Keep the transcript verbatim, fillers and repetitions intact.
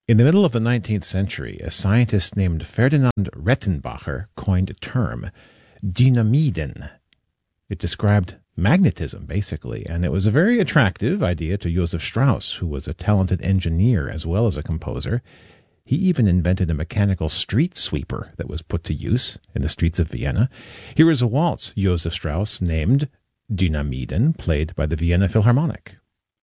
In the middle of the nineteenth century, a scientist named Ferdinand Rettenbacher coined a term, Dynamiden. It described magnetism, basically, and it was a very attractive idea to Joseph Strauss, who was a talented engineer as well as a composer. He even invented a mechanical street sweeper that was put to use in the streets of Vienna. Here is a waltz Joseph Strauss named Dynamiden, played by the Vienna Philharmonic.